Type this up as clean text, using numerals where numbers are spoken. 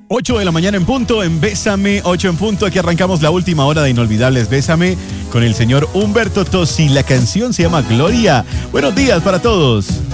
8 de la mañana en punto, en Bésame, 8 en punto. Aquí arrancamos la última hora de Inolvidables Bésame con el señor Humberto Tozzi. La canción se llama Gloria. Buenos días para todos.